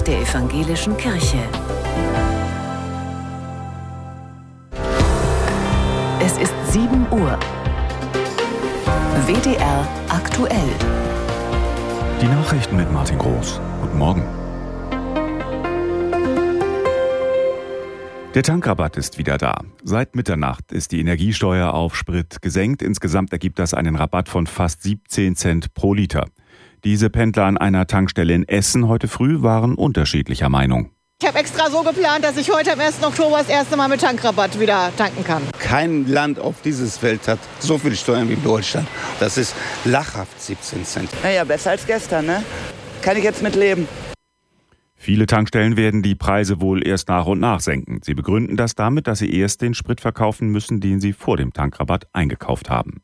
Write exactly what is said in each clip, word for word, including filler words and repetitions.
der Evangelischen Kirche. Es ist sieben Uhr. W D R aktuell. Die Nachrichten mit Martin Groß. Guten Morgen. Der Tankrabatt ist wieder da. Seit Mitternacht ist die Energiesteuer auf Sprit gesenkt. Insgesamt ergibt das einen Rabatt von fast siebzehn Cent pro Liter. Diese Pendler an einer Tankstelle in Essen heute früh waren unterschiedlicher Meinung. Ich habe extra so geplant, dass ich heute am ersten Oktober das erste Mal mit Tankrabatt wieder tanken kann. Kein Land auf dieses Welt hat so viel Steuern wie Deutschland. Das ist lachhaft siebzehn Cent. Naja, besser als gestern, ne? Kann ich jetzt mit leben. Viele Tankstellen werden die Preise wohl erst nach und nach senken. Sie begründen das damit, dass sie erst den Sprit verkaufen müssen, den sie vor dem Tankrabatt eingekauft haben.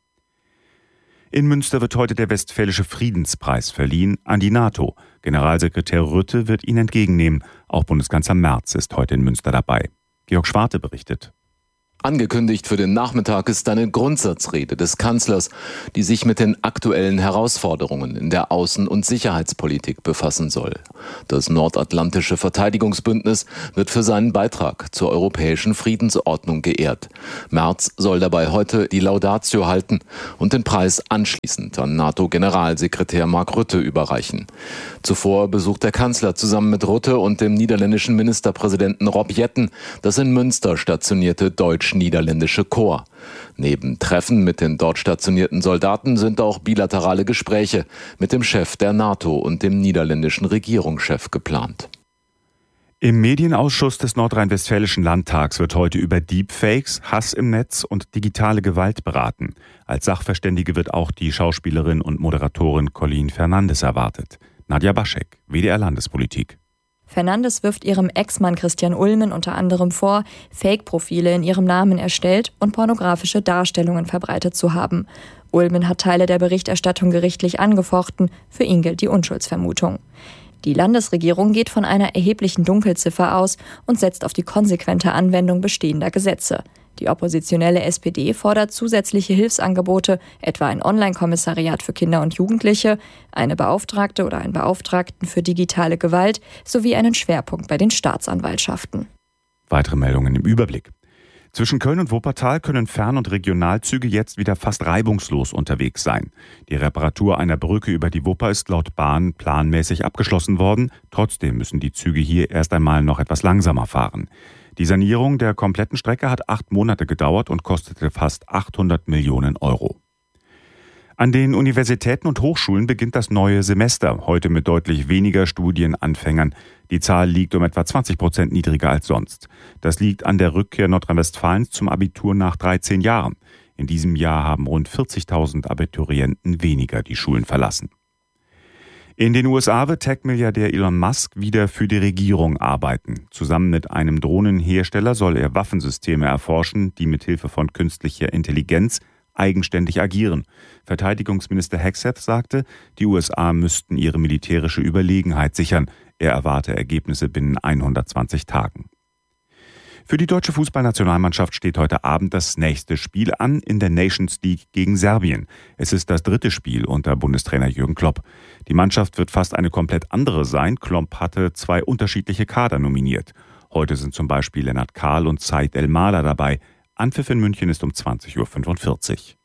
In Münster wird heute der Westfälische Friedenspreis verliehen an die NATO. Generalsekretär Rutte wird ihn entgegennehmen. Auch Bundeskanzler Merz ist heute in Münster dabei. Georg Schwarte berichtet. Angekündigt für den Nachmittag ist eine Grundsatzrede des Kanzlers, die sich mit den aktuellen Herausforderungen in der Außen- und Sicherheitspolitik befassen soll. Das Nordatlantische Verteidigungsbündnis wird für seinen Beitrag zur europäischen Friedensordnung geehrt. Merz soll dabei heute die Laudatio halten und den Preis anschließend an NATO-Generalsekretär Mark Rutte überreichen. Zuvor besucht der Kanzler zusammen mit Rutte und dem niederländischen Ministerpräsidenten Rob Jetten das in Münster stationierte deutsch-niederländische Korps. Neben Treffen mit den dort stationierten Soldaten sind auch bilaterale Gespräche mit dem Chef der NATO und dem niederländischen Regierungschef geplant. Im Medienausschuss des Nordrhein-Westfälischen Landtags wird heute über Deepfakes, Hass im Netz und digitale Gewalt beraten. Als Sachverständige wird auch die Schauspielerin und Moderatorin Colleen Fernandes erwartet. Nadja Baschek, W D R Landespolitik. Fernandes wirft ihrem Ex-Mann Christian Ulmen unter anderem vor, Fake-Profile in ihrem Namen erstellt und pornografische Darstellungen verbreitet zu haben. Ulmen hat Teile der Berichterstattung gerichtlich angefochten, für ihn gilt die Unschuldsvermutung. Die Landesregierung geht von einer erheblichen Dunkelziffer aus und setzt auf die konsequente Anwendung bestehender Gesetze. Die oppositionelle S P D fordert zusätzliche Hilfsangebote, etwa ein Online-Kommissariat für Kinder und Jugendliche, eine Beauftragte oder einen Beauftragten für digitale Gewalt sowie einen Schwerpunkt bei den Staatsanwaltschaften. Weitere Meldungen im Überblick. Zwischen Köln und Wuppertal können Fern- und Regionalzüge jetzt wieder fast reibungslos unterwegs sein. Die Reparatur einer Brücke über die Wupper ist laut Bahn planmäßig abgeschlossen worden. Trotzdem müssen die Züge hier erst einmal noch etwas langsamer fahren. Die Sanierung der kompletten Strecke hat acht Monate gedauert und kostete fast achthundert Millionen Euro. An den Universitäten und Hochschulen beginnt das neue Semester, heute mit deutlich weniger Studienanfängern. Die Zahl liegt um etwa zwanzig Prozent niedriger als sonst. Das liegt an der Rückkehr Nordrhein-Westfalens zum Abitur nach dreizehn Jahren. In diesem Jahr haben rund vierzigtausend Abiturienten weniger die Schulen verlassen. In den U S A wird Tech-Milliardär Elon Musk wieder für die Regierung arbeiten. Zusammen mit einem Drohnenhersteller soll er Waffensysteme erforschen, die mithilfe von künstlicher Intelligenz eigenständig agieren. Verteidigungsminister Hegseth sagte, die U S A müssten ihre militärische Überlegenheit sichern. Er erwarte Ergebnisse binnen hundertzwanzig Tagen. Für die deutsche Fußballnationalmannschaft steht heute Abend das nächste Spiel an in der Nations League gegen Serbien. Es ist das dritte Spiel unter Bundestrainer Jürgen Klopp. Die Mannschaft wird fast eine komplett andere sein. Klopp hatte zwei unterschiedliche Kader nominiert. Heute sind zum Beispiel Lennart Kahl und Said El-Mala dabei. Anpfiff in München ist um zwanzig Uhr fünfundvierzig.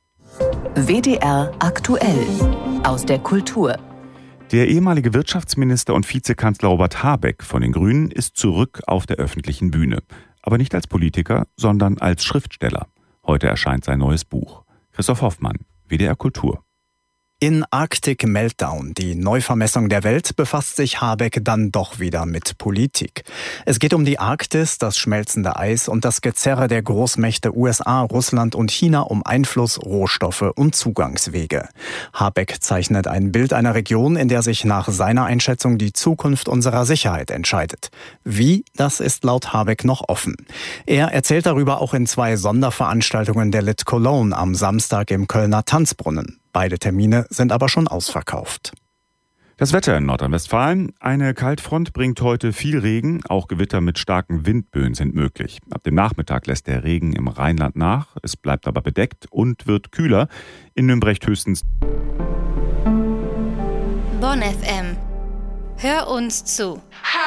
W D R aktuell aus der Kultur. Der ehemalige Wirtschaftsminister und Vizekanzler Robert Habeck von den Grünen ist zurück auf der öffentlichen Bühne. Aber nicht als Politiker, sondern als Schriftsteller. Heute erscheint sein neues Buch. Christoph Hoffmann, W D R Kultur. In Arctic Meltdown, die Neuvermessung der Welt, befasst sich Habeck dann doch wieder mit Politik. Es geht um die Arktis, das schmelzende Eis und das Gezerre der Großmächte U S A, Russland und China um Einfluss, Rohstoffe und Zugangswege. Habeck zeichnet ein Bild einer Region, in der sich nach seiner Einschätzung die Zukunft unserer Sicherheit entscheidet. Wie, das ist laut Habeck noch offen. Er erzählt darüber auch in zwei Sonderveranstaltungen der Lit Cologne am Samstag im Kölner Tanzbrunnen. Beide Termine sind aber schon ausverkauft. Das Wetter in Nordrhein-Westfalen. Eine Kaltfront bringt heute viel Regen. Auch Gewitter mit starken Windböen sind möglich. Ab dem Nachmittag lässt der Regen im Rheinland nach. Es bleibt aber bedeckt und wird kühler. In Nürnberg höchstens. Bonn F M. Hör uns zu.